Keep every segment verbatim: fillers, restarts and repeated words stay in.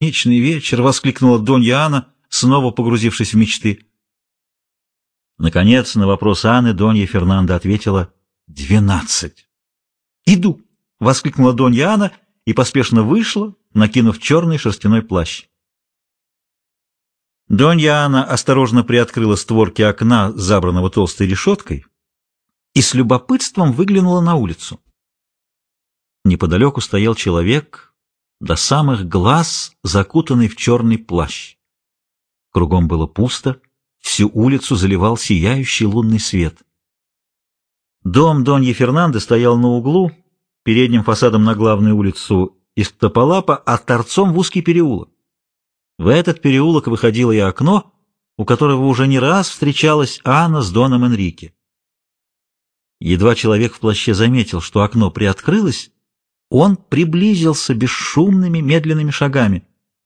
бесконечный вечер!» — воскликнула Донья Анна, снова погрузившись в мечты. Наконец, на вопрос Анны Донья Фернанда ответила: «Двенадцать». «Иду!» — воскликнула Донья Анна и поспешно вышла, накинув черный шерстяной плащ. Донья Анна осторожно приоткрыла створки окна, забранного толстой решеткой, и с любопытством выглянула на улицу. Неподалеку стоял человек, до самых глаз закутанный в черный плащ. Кругом было пусто, всю улицу заливал сияющий лунный свет. Дом Доньи Фернанды стоял на углу, передним фасадом на главную улицу Изтапалапа, а торцом в узкий переулок. В этот переулок выходило и окно, у которого уже не раз встречалась Анна с Доном Энрике. Едва человек в плаще заметил, что окно приоткрылось, он приблизился бесшумными, медленными шагами.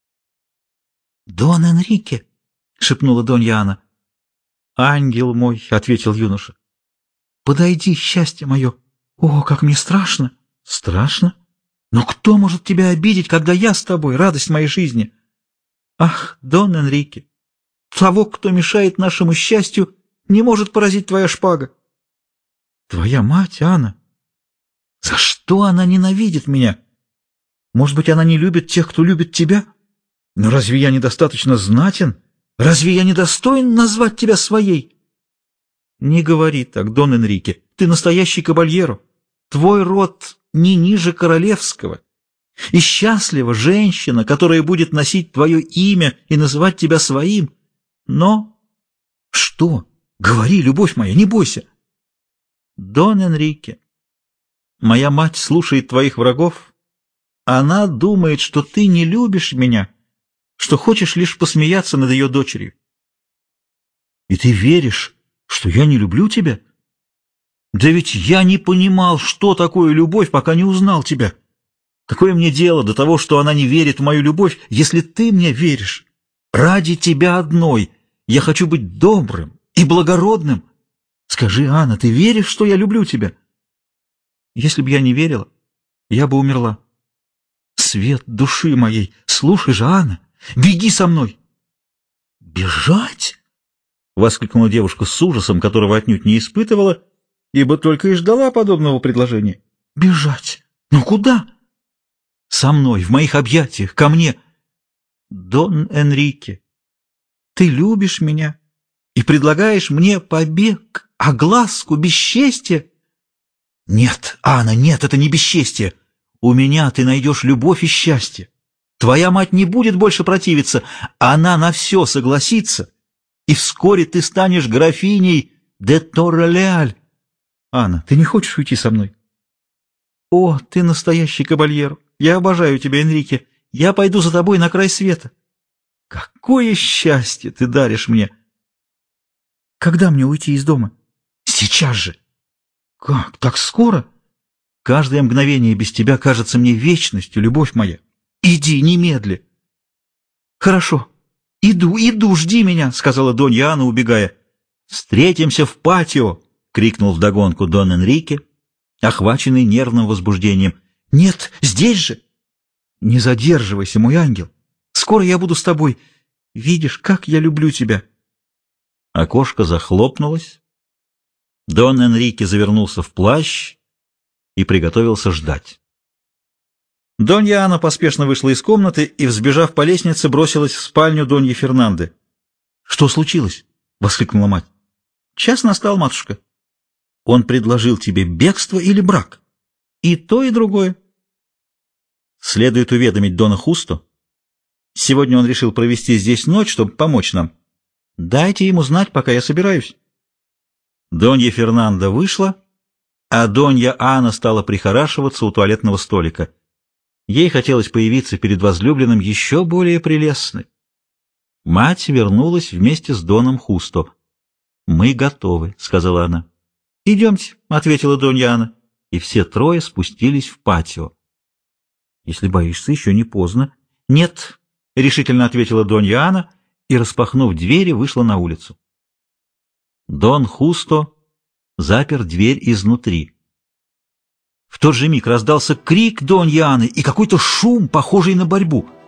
«Дон Энрике!» — шепнула Донья Анна. «Ангел мой!» — ответил юноша. «Подойди, счастье мое! О, как мне страшно!» «Страшно? Но кто может тебя обидеть, когда я с тобой, радость моей жизни?» «Ах, Дон Энрике! Того, кто мешает нашему счастью, не может поразить твоя шпага!» «Твоя мать, Анна! За что она ненавидит меня? Может быть, она не любит тех, кто любит тебя? Но разве я недостаточно знатен? Разве я недостоин назвать тебя своей?» «Не говори так, Дон Энрике, ты настоящий кабальеро. Твой род не ниже королевского. И счастлива женщина, которая будет носить твое имя и называть тебя своим. Но...» «Что? Говори, любовь моя, не бойся!» «Дон Энрике, моя мать слушает твоих врагов. Она думает, что ты не любишь меня, что хочешь лишь посмеяться над ее дочерью». «И ты веришь, что я не люблю тебя? Да ведь я не понимал, что такое любовь, пока не узнал тебя. Какое мне дело до того, что она не верит в мою любовь, если ты мне веришь? Ради тебя одной я хочу быть добрым и благородным. Скажи, Анна, ты веришь, что я люблю тебя?» «Если бы я не верила, я бы умерла». «Свет души моей, слушай же, Анна, беги со мной!» «Бежать?» — воскликнула девушка с ужасом, которого отнюдь не испытывала, ибо только и ждала подобного предложения. «Бежать? Ну куда?» «Со мной, в моих объятиях, ко мне!» «Дон Энрике, ты любишь меня и предлагаешь мне побег, огласку, бесчестье?» «Нет, Анна, нет, это не бесчестье. У меня ты найдешь любовь и счастье. Твоя мать не будет больше противиться, она на все согласится, и вскоре ты станешь графиней де Торре-Леаль. Анна, ты не хочешь уйти со мной?» «О, ты настоящий кабальер! Я обожаю тебя, Энрике! Я пойду за тобой на край света!» «Какое счастье ты даришь мне!» «Когда мне уйти из дома?» «Сейчас же!» «Как, так скоро?» «Каждое мгновение без тебя кажется мне вечностью, любовь моя. Иди, немедли!» «Хорошо, иду, иду, жди меня!» — сказала Донья Анна, убегая. «Встретимся в патио!» — крикнул вдогонку Дон Энрике, охваченный нервным возбуждением. «Нет, здесь же!» «Не задерживайся, мой ангел! Скоро я буду с тобой! Видишь, как я люблю тебя!» Окошко захлопнулось. Дон Энрике завернулся в плащ и приготовился ждать. Донья Анна поспешно вышла из комнаты и, взбежав по лестнице, бросилась в спальню Доньи Фернанды. «Что случилось?» — воскликнула мать. «Час настал, матушка. Он предложил тебе бегство или брак? И то, и другое. Следует уведомить Дона Хусто. Сегодня он решил провести здесь ночь, чтобы помочь нам. Дайте ему знать, пока я собираюсь». Донья Фернанда вышла, а Донья Анна стала прихорашиваться у туалетного столика. Ей хотелось появиться перед возлюбленным еще более прелестной. Мать вернулась вместе с Доном Хусто. «Мы готовы», — сказала она. «Идемте», — ответила Донья Анна, и все трое спустились в патио. «Если боишься, еще не поздно». «Нет», — решительно ответила Донья Анна, и, распахнув двери, вышла на улицу. Дон Хусто запер дверь изнутри. В тот же миг раздался крик Доньи Анны и какой-то шум, похожий на борьбу.